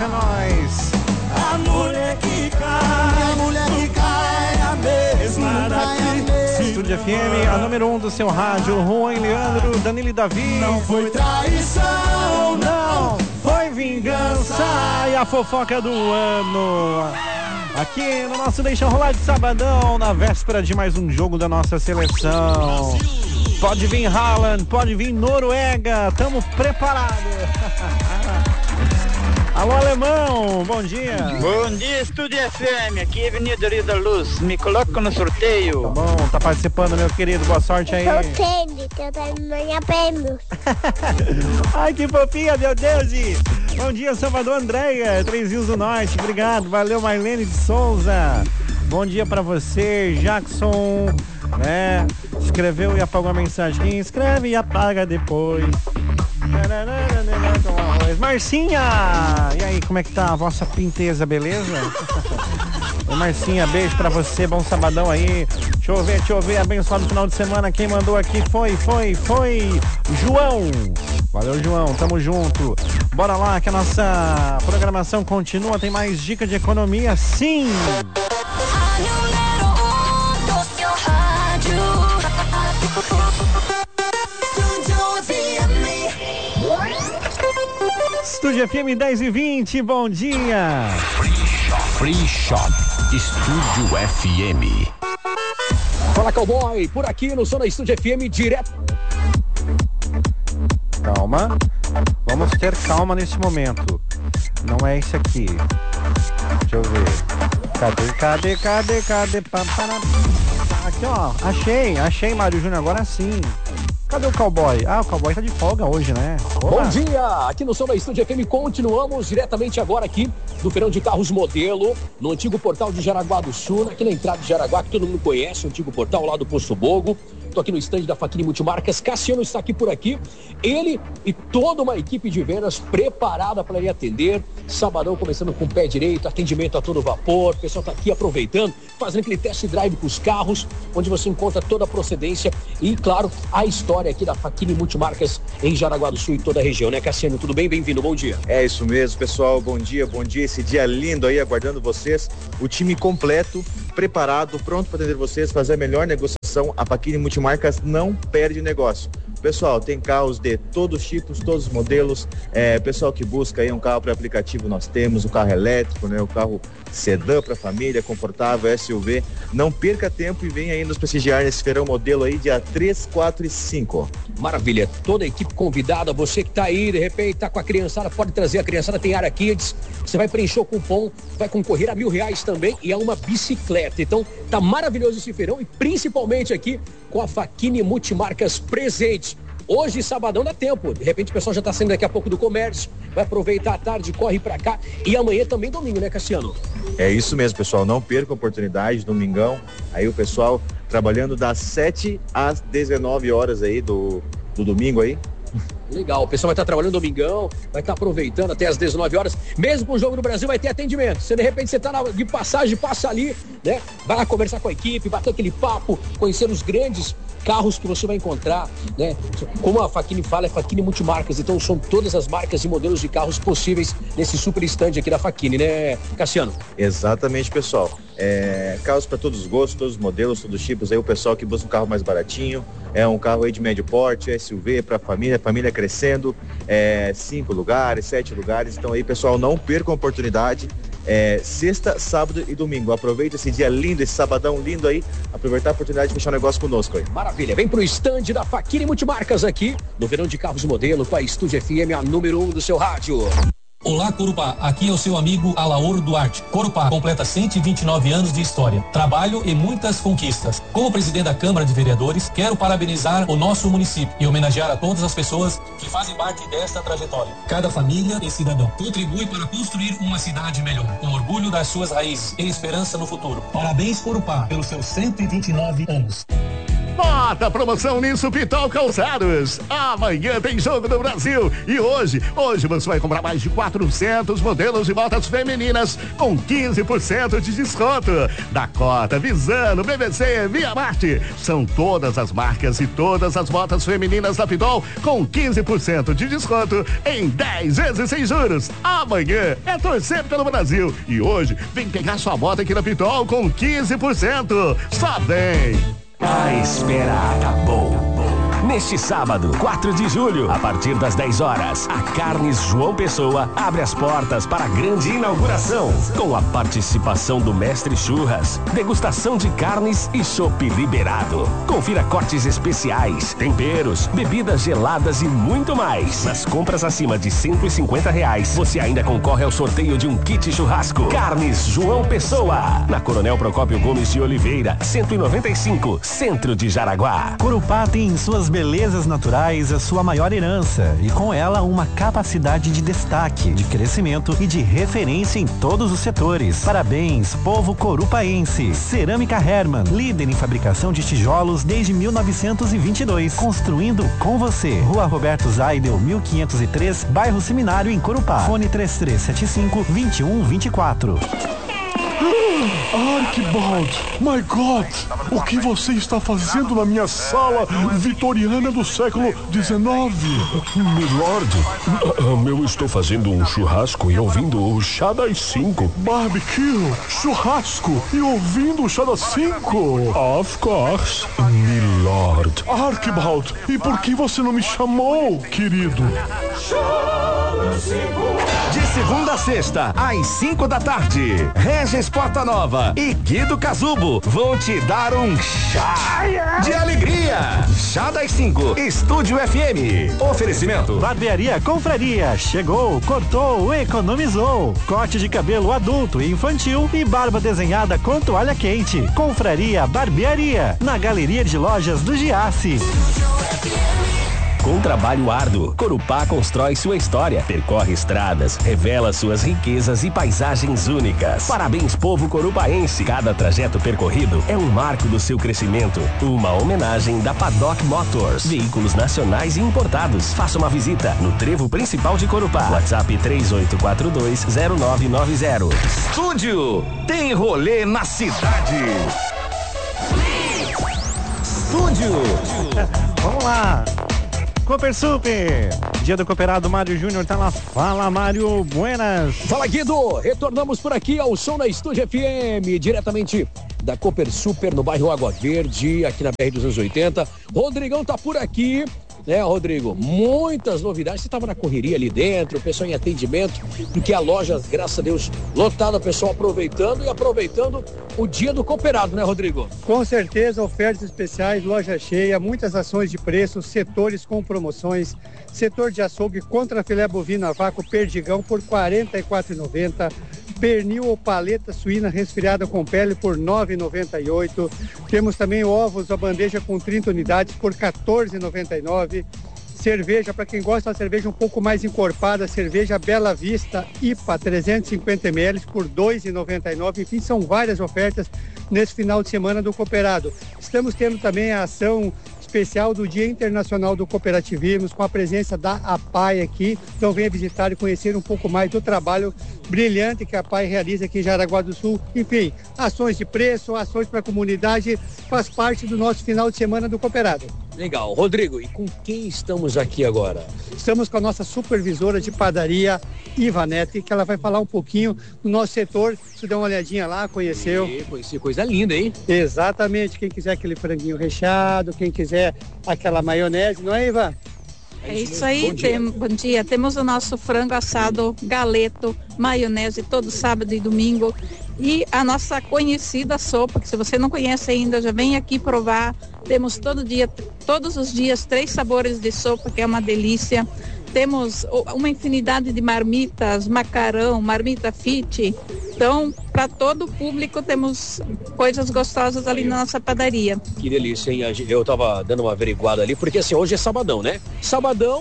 é nóis. A mulher que cai, a mesma daqui. Estúdio FM, a número 1 do seu rádio. Juan e Leandro, Danilo e Davi. Não foi traição, não, foi vingança. E a fofoca do ano. Aqui no nosso Deixa Rolar de sabadão, na véspera de mais um jogo da nossa seleção. Pode vir Haaland, pode vir Noruega, estamos preparados. Alô, Alemão, bom dia. Bom dia, Estúdio FM, aqui é Avenida Rio da Luz, me coloca no sorteio. Tá bom, tá participando, meu querido, boa sorte aí. Sorteio, que eu tenho prêmios. Ai, que fofinha, meu Deus. Bom dia, Salvador Andréia, Três Rios do Norte, obrigado, valeu, Marlene de Souza. Bom dia pra você, Jackson, né? Escreveu e apagou a mensagem. Quem escreve e apaga depois. Marcinha! E aí, como é que tá a vossa pinteza, beleza? Oi, Marcinha, beijo pra você, bom sabadão aí. Deixa eu ver, abençoado final de semana. Quem mandou aqui foi João. Valeu, João, tamo junto. Bora lá que a nossa programação continua, tem mais dica de economia, sim! Estúdio FM 10h20, bom dia! Free Shop, Estúdio FM. Fala, cowboy, por aqui no Som da Estúdio FM, direto. Calma, vamos ter calma nesse momento. Não é esse aqui. Deixa eu ver. Cadê? Aqui, ó, achei, Mário Júnior, agora sim. Cadê o cowboy? Ah, o cowboy tá de folga hoje, né? Olá. Bom dia! Aqui no Som da Estúdio FM, continuamos diretamente agora aqui do Feirão de Carros Modelo, no antigo portal de Jaraguá do Sul, aqui na entrada de Jaraguá, que todo mundo conhece, o antigo portal lá do Posto Bogo. Estou aqui no estande da Facchini Multimarcas. Cassiano está aqui por aqui. Ele e toda uma equipe de vendas preparada para lhe atender. Sabadão começando com o pé direito, atendimento a todo vapor. O pessoal está aqui aproveitando, fazendo aquele test drive com os carros, onde você encontra toda a procedência e, claro, a história aqui da Facchini Multimarcas em Jaraguá do Sul e toda a região, né, Cassiano? Tudo bem? Bem-vindo, bom dia. É isso mesmo, pessoal. Bom dia. Esse dia lindo aí, aguardando vocês. O time completo, preparado, pronto para atender vocês, fazer a melhor negociação. A Facchini Multimarcas não perde negócio. Pessoal, tem carros de todos os tipos, todos os modelos. Pessoal que busca aí um carro para aplicativo, nós temos o carro elétrico, né? O carro sedã para família, confortável, SUV. Não perca tempo e venha aí nos prestigiar nesse feirão modelo aí, dia 3, 4 e 5. Maravilha, toda a equipe convidada, você que tá aí, de repente tá com a criançada, pode trazer a criançada, tem área kids, você vai preencher o cupom, vai concorrer a R$1.000 também e a uma bicicleta. Então tá maravilhoso esse feirão e principalmente aqui com a Facchini Multimarcas presente. Hoje, sabadão, dá tempo. De repente o pessoal já tá saindo daqui a pouco do comércio, vai aproveitar a tarde, corre pra cá. E amanhã também domingo, né, Cassiano? É isso mesmo, pessoal. Não perca a oportunidade, domingão. Aí o pessoal trabalhando das 7 às 19 horas aí do domingo aí. Legal, o pessoal vai estar trabalhando domingão, vai estar aproveitando até as 19 horas. Mesmo com o jogo no Brasil, vai ter atendimento. Se de repente você está de passagem, passa ali, né? Vai lá conversar com a equipe, bater aquele papo, conhecer os grandes carros que você vai encontrar, né? Como a Facchini fala, é Facchini Multimarcas, então são todas as marcas e modelos de carros possíveis nesse super stand aqui da Facchini, né, Cassiano? Exatamente, pessoal. Carros para todos os gostos, todos os modelos, todos os tipos. Aí o pessoal que busca um carro mais baratinho, um carro aí de médio porte, SUV para família crescendo, 5 lugares, 7 lugares. Então aí, pessoal, não percam a oportunidade. Sexta, sábado e domingo. Aproveita esse dia lindo, esse sabadão lindo aí. Aproveitar a oportunidade de fechar um negócio conosco aí. Maravilha, vem pro stand da Facchini Multimarcas aqui no Verão de Carros Modelo com a Estúdio FM, a número 1 do seu rádio. Olá, Corupá, aqui é o seu amigo Alaor Duarte. Corupá completa 129 anos de história, trabalho e muitas conquistas. Como presidente da Câmara de Vereadores, quero parabenizar o nosso município e homenagear a todas as pessoas que fazem parte desta trajetória. Cada família e cidadão contribui para construir uma cidade melhor, com orgulho das suas raízes e esperança no futuro. Parabéns, Corupá, pelos seus 129 anos. Bota promoção nisso Pitol Calçados. Amanhã tem jogo do Brasil. E hoje você vai comprar mais de 400 modelos de botas femininas com 15% de desconto. Dakota, Visano, BBC, Via Marte. São todas as marcas e todas as botas femininas da Pitol com 15% de desconto em 10 vezes sem juros. Amanhã é torcer pelo Brasil. E hoje vem pegar sua bota aqui na Pitol com 15%. Só vem. A espera acabou. Neste sábado, 4 de julho, a partir das 10 horas, a Carnes João Pessoa abre as portas para a grande inauguração, com a participação do Mestre Churras, degustação de carnes e chopp liberado. Confira cortes especiais, temperos, bebidas geladas e muito mais. Nas compras acima de R$150, você ainda concorre ao sorteio de um kit churrasco. Carnes João Pessoa, na Coronel Procópio Gomes de Oliveira, 195, centro de Jaraguá. Corupá tem em suas belezas naturais a sua maior herança e com ela uma capacidade de destaque, de crescimento e de referência em todos os setores. Parabéns, povo corupaense. Cerâmica Hermann, líder em fabricação de tijolos desde 1922, construindo com você. Rua Roberto Zaidel, 1503, bairro Seminário, em Corupá. Fone 3375-2124. Archibald, my God, o que você está fazendo na minha sala vitoriana do século XIX? Milord, eu estou fazendo um churrasco e ouvindo o Chá das 5. Barbecue, churrasco e ouvindo o Chá das 5? Of course, Milord. Archibald, e por que você não me chamou, querido? De segunda a sexta, às 5 da tarde, Regis Porta Nova e Guido Casubo vão te dar um chá de alegria. Chá das 5, Estúdio FM. Oferecimento: Barbearia Confraria. Chegou, cortou, economizou. Corte de cabelo adulto e infantil e barba desenhada com toalha quente. Confraria Barbearia, na Galeria de Lojas do Giasse. Com trabalho árduo, Corupá constrói sua história, percorre estradas, revela suas riquezas e paisagens únicas. Parabéns, povo corupaense. Cada trajeto percorrido é um marco do seu crescimento. Uma homenagem da Paddock Motors. Veículos nacionais e importados. Faça uma visita no trevo principal de Corupá. WhatsApp 38420990. Estúdio tem rolê na cidade. Estúdio. Vamos lá. Cooper Super, dia do cooperado. Mário Júnior tá lá. Fala, Mário, buenas. Fala, Guido, retornamos por aqui ao som da Estúdio FM, diretamente da Cooper Super, no bairro Água Verde, aqui na BR-280. Rodrigão tá por aqui, né, Rodrigo? Muitas novidades. Você estava na correria ali dentro, o pessoal em atendimento, porque a loja, graças a Deus, lotada, o pessoal aproveitando o dia do cooperado, né, Rodrigo? Com certeza, ofertas especiais, loja cheia, muitas ações de preço, setores com promoções, setor de açougue contra filé bovino a vácuo perdigão por R$ 44,90, pernil ou paleta suína resfriada com pele por R$ 9,98, temos também ovos a bandeja com 30 unidades por R$ 14,99, cerveja, para quem gosta da cerveja um pouco mais encorpada, cerveja Bela Vista IPA 350 ml por R$ 2,99. Enfim, são várias ofertas nesse final de semana do cooperado. Estamos tendo também a ação especial do Dia Internacional do Cooperativismo, com a presença da APAI aqui. Então venha visitar e conhecer um pouco mais do trabalho brilhante que a APAI realiza aqui em Jaraguá do Sul. Enfim, ações de preço, ações para a comunidade, faz parte do nosso final de semana do cooperado. Legal. Rodrigo, e com quem estamos aqui agora? Estamos com a nossa supervisora de padaria, Ivanete, que ela vai falar um pouquinho do nosso setor. Você dá uma olhadinha lá, conheceu? Conheci, coisa linda, hein? Exatamente. Quem quiser aquele franguinho recheado, quem quiser aquela maionese, não é, Ivan? É isso aí, bom dia. Temos o nosso frango assado, galeto, maionese todo sábado e domingo. E a nossa conhecida sopa, que se você não conhece ainda, já vem aqui provar. Temos todos os dias 3 sabores de sopa, que é uma delícia. Temos uma infinidade de marmitas, macarrão, marmita fit. Então, para todo o público, temos coisas gostosas ali na nossa padaria. Que delícia, hein? Eu tava dando uma averiguada ali, porque assim, hoje é sabadão, né? Sabadão,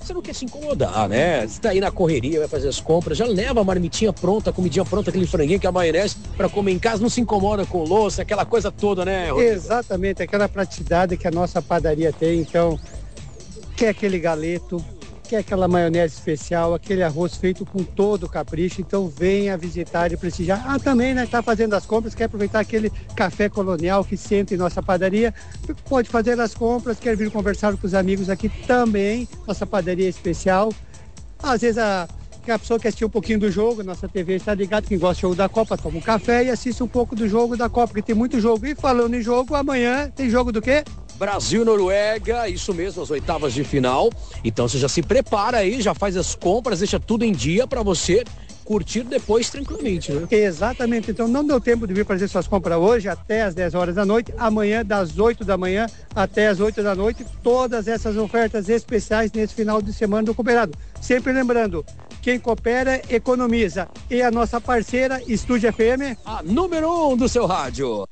você não quer se incomodar, né? Você tá aí na correria, vai fazer as compras, já leva a marmitinha pronta, a comidinha pronta, aquele franguinho, que é a maionese, pra comer em casa, não se incomoda com louça, aquela coisa toda, né, Rodrigo? Exatamente, aquela praticidade que a nossa padaria tem. Então, quer aquele galeto, quer aquela maionese especial, aquele arroz feito com todo o capricho, então venha visitar e prestigiar. Também, né, tá fazendo as compras, quer aproveitar aquele café colonial que senta em nossa padaria, pode fazer as compras, quer vir conversar com os amigos aqui também, nossa padaria especial. Às vezes a pessoa quer assistir um pouquinho do jogo, nossa TV está ligada, quem gosta do jogo da Copa, toma um café e assiste um pouco do jogo da Copa, porque tem muito jogo. E falando em jogo, amanhã tem jogo do quê? Brasil-Noruega, isso mesmo, as oitavas de final. Então você já se prepara aí, já faz as compras, deixa tudo em dia para você curtir depois tranquilamente, né? Exatamente, então não deu tempo de vir fazer suas compras hoje até as 10 horas da noite, amanhã das 8 da manhã até as 8 da noite, todas essas ofertas especiais nesse final de semana do Cooperado. Sempre lembrando, quem coopera economiza. E a nossa parceira Estúdio FM, a número 1 do seu rádio.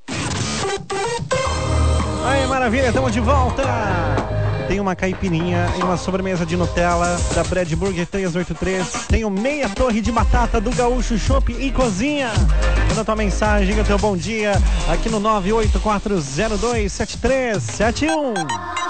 Aí, maravilha, estamos de volta. Tem uma caipirinha e uma sobremesa de Nutella da Bread Burger 383. Tem meia torre de batata do Gaúcho Chopp e Cozinha. Manda tua mensagem, o teu bom dia aqui no 984027371.